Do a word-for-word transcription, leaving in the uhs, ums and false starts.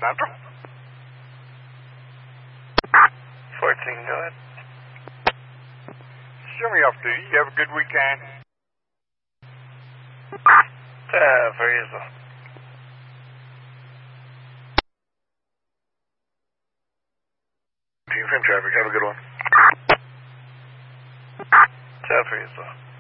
Central. fourteen, go ahead. Show me off duty. You have a good weekend. Uh, for you as well. Team from traffic. Have a good one. Uh, for you as well.